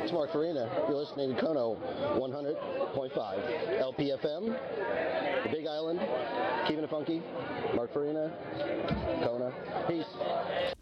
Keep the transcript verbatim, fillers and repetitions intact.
It's Mark Farina. You're listening to Kono one hundred point five. L P F M, the Big Island, keeping it funky. Mark Farina, Kona. Peace.